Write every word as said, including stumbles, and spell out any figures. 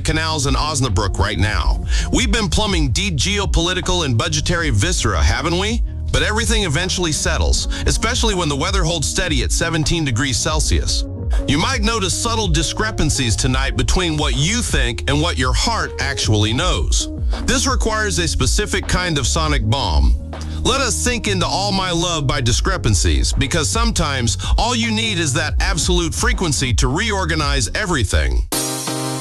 canals in Osnabrück right now. We've been plumbing deep geopolitical and budgetary viscera, haven't we? But everything eventually settles, especially when the weather holds steady at seventeen degrees Celsius. You might notice subtle discrepancies tonight between what you think and what your heart actually knows. This requires a specific kind of sonic bomb. Let us sink into All My Love by Discrepancies, because sometimes all you need is that absolute frequency to reorganize everything.